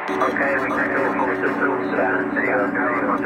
Okay, we can do full systems, city on